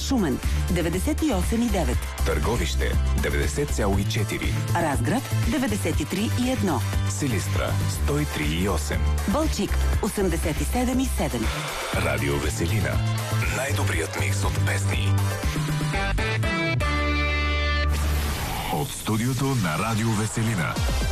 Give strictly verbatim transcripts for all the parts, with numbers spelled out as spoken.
Шумен деветдесет и осем и девет, Търговище деветдесет цяло и четири, Разград деветдесет и три и едно, Силистра сто и три и осем, Балчик осемдесет и седем и седем. Радио Веселина. Най-добрият микс от песни. От студиото на Радио Веселина.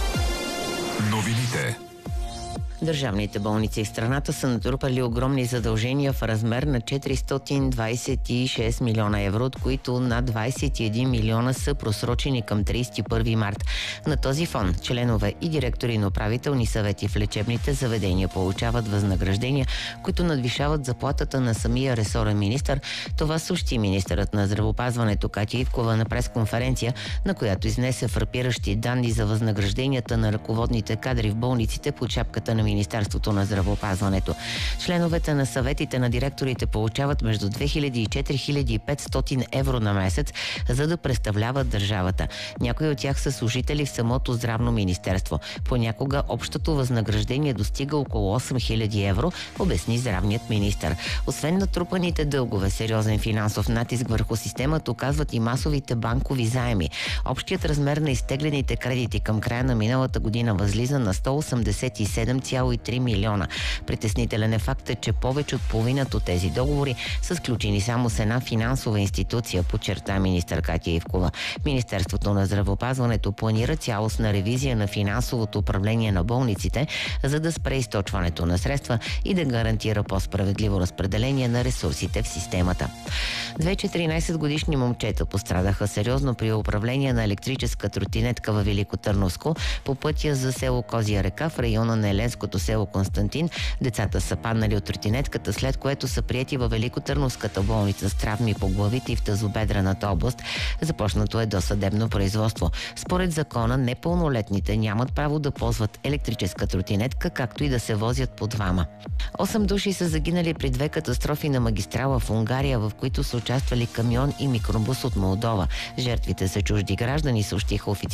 Новините. Държавните болници в страната са натрупали огромни задължения в размер на четиристотин двадесет и шест милиона евро, от които над двадесет и един милиона са просрочени към тридесет и първи март. На този фон членове и директори на управителни съвети в лечебните заведения получават възнаграждения, които надвишават заплатата на самия ресорен министър. Това съобщи министърът на здравеопазването Катя Ивкова на пресконференция, на която изнесе фрапиращи данни за възнагражденията на ръководните кадри в болниците под шапката на Министерството на здравеопазването. Членовете на съветите на директорите получават между две хиляди и четири хиляди и петстотин евро на месец, за да представляват държавата. Някои от тях са служители в самото здравно министерство. Понякога общото възнаграждение достига около осем хиляди евро, обясни здравният министър. Освен натрупаните дългове, сериозен финансов натиск върху системата оказват и масовите банкови заеми. Общият размер на изтеглените кредити към края на миналата година възлиза на сто осемдесет и седем цяло и три милиона. Притеснителен е фактът, че повече от половината от тези договори са сключени само с една финансова институция, подчерта министър Катя Ивкова. Министерството на здравеопазването планира цялостна ревизия на финансовото управление на болниците, за да спре източването на средства и да гарантира по-справедливо разпределение на ресурсите в системата. Две четиринадесетгодишни момчета пострадаха сериозно при управление на електрическа тротинетка във Великотърновско по пътя за село Козия река в района на Еленското село Константин. Децата са паднали от тротинетката, след което са приети във Великотърновската болница с травми по главите и в тазобедрената област. Започнато е досъдебно производство. Според закона, непълнолетните нямат право да ползват електрическа тротинетка, както и да се возят по двама. Осем души са загинали при две катастрофи на магистрала в Унгария, в които са участвали камион и микробус от Молдова. Жертвите са чужди граждани, съобщиха официално